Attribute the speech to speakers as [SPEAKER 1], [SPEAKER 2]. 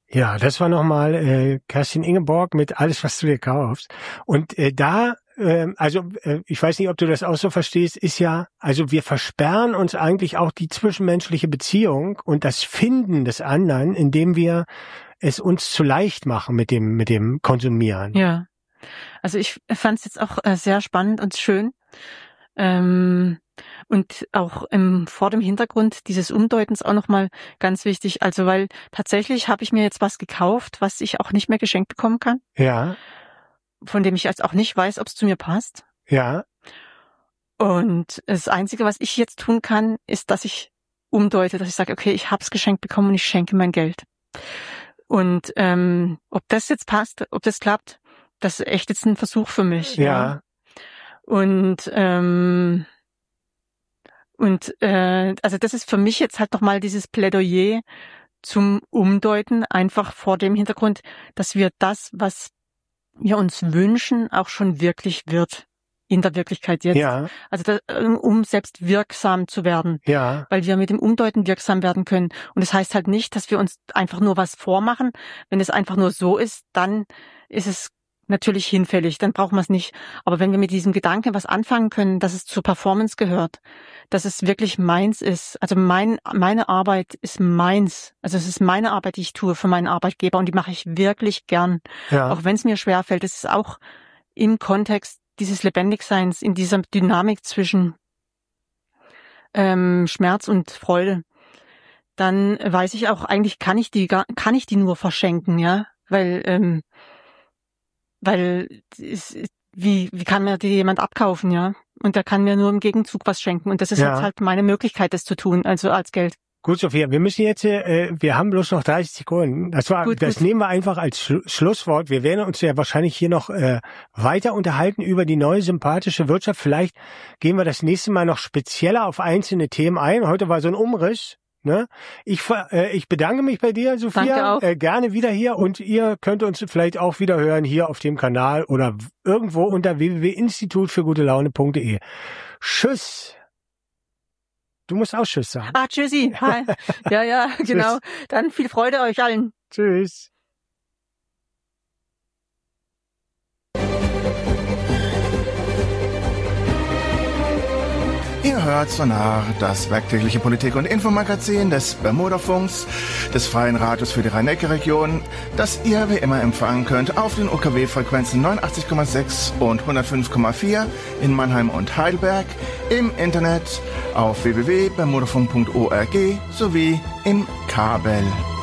[SPEAKER 1] Ja, das war nochmal Kerstin Ingeborg mit Alles, was du dir kaufst. Und ich weiß nicht, ob du das auch so verstehst, ist ja, also wir versperren uns eigentlich auch die zwischenmenschliche Beziehung und das Finden des anderen, indem wir es uns zu leicht machen mit dem Konsumieren.
[SPEAKER 2] Ja, also ich fand es jetzt auch sehr spannend und schön. Und auch vor dem Hintergrund dieses Umdeutens auch nochmal ganz wichtig. Also weil tatsächlich habe ich mir jetzt was gekauft, was ich auch nicht mehr geschenkt bekommen kann.
[SPEAKER 1] Ja.
[SPEAKER 2] Von dem ich jetzt auch nicht weiß, ob es zu mir passt.
[SPEAKER 1] Ja.
[SPEAKER 2] Und das Einzige, was ich jetzt tun kann, ist, dass ich umdeute, dass ich sage, okay, ich habe es geschenkt bekommen und ich schenke mein Geld. Und ob das jetzt passt, ob das klappt, das ist echt jetzt ein Versuch für mich.
[SPEAKER 1] Ja.
[SPEAKER 2] Und also das ist für mich jetzt halt nochmal dieses Plädoyer zum Umdeuten, einfach vor dem Hintergrund, dass wir das, was wir uns wünschen, auch schon wirklich wird in der Wirklichkeit jetzt.
[SPEAKER 1] Ja.
[SPEAKER 2] Also um selbst wirksam zu werden.
[SPEAKER 1] Ja.
[SPEAKER 2] Weil wir mit dem Umdeuten wirksam werden können. Und das heißt halt nicht, dass wir uns einfach nur was vormachen. Wenn es einfach nur so ist, dann ist es natürlich hinfällig, dann braucht man es nicht. Aber wenn wir mit diesem Gedanken was anfangen können, dass es zur Performance gehört, dass es wirklich meins ist, also meine Arbeit ist meins, also es ist meine Arbeit, die ich tue für meinen Arbeitgeber und die mache ich wirklich gern.
[SPEAKER 1] Ja.
[SPEAKER 2] Auch wenn es mir schwerfällt, es ist auch im Kontext dieses Lebendigseins, in dieser Dynamik zwischen Schmerz und Freude, dann weiß ich auch, eigentlich kann ich die nur verschenken, ja, weil wie kann mir die jemand abkaufen, ja? Und der kann mir nur im Gegenzug was schenken. Und das ist jetzt halt meine Möglichkeit, das zu tun, also als Geld.
[SPEAKER 1] Gut, Sophia, wir müssen jetzt, wir haben bloß noch 30 Sekunden. Das nehmen wir einfach als Schlusswort. Wir werden uns ja wahrscheinlich hier noch weiter unterhalten über die neue sympathische Wirtschaft. Vielleicht gehen wir das nächste Mal noch spezieller auf einzelne Themen ein. Heute war so ein Umriss. Ne? Ich bedanke mich bei dir, Sophia.
[SPEAKER 2] Danke auch.
[SPEAKER 1] Gerne wieder hier und ihr könnt uns vielleicht auch wieder hören hier auf dem Kanal oder irgendwo unter www.institutfürgutelaune.de. Tschüss. Du musst auch Tschüss sagen.
[SPEAKER 2] Tschüssi. Hi. Ja, genau. Dann viel Freude euch allen.
[SPEAKER 1] Tschüss.
[SPEAKER 3] Ihr hört Sonar, das werktägliche Politik- und Infomagazin des Bermudafunks, des Freien Radios für die Rhein-Neckar-Region, das ihr wie immer empfangen könnt auf den UKW-Frequenzen 89,6 und 105,4 in Mannheim und Heidelberg, im Internet auf www.bermudafunk.org sowie im Kabel.